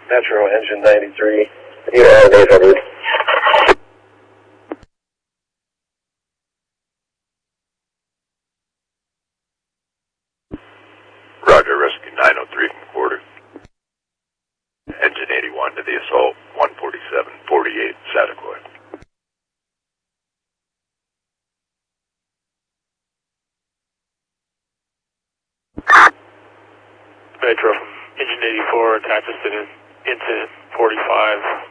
Metro, engine 93. You are 800. Roger, rescue 903 from quarter. Engine 81 to the assault, 147-48, Saticoy. Metro from engine 84, attached to incident 45.